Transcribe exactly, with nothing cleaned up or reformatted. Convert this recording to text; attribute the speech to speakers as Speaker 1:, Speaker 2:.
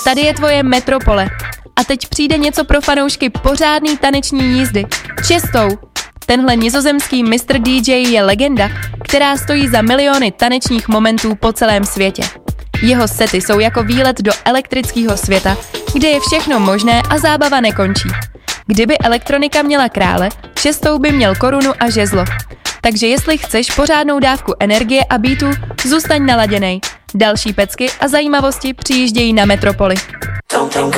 Speaker 1: tady je tvoje metropole. A teď přijde něco pro fanoušky pořádný taneční jízdy. Čestou! Tenhle nizozemský mistr D J je legenda, která stojí za miliony tanečních momentů po celém světě. Jeho sety jsou jako výlet do elektrického světa, kde je všechno možné a zábava nekončí. Kdyby elektronika měla krále, Čestou by měl korunu a žezlo. Takže jestli chceš pořádnou dávku energie a beatů, zůstaň naladěnej. Další pecky a zajímavosti přijíždějí na Metropoli.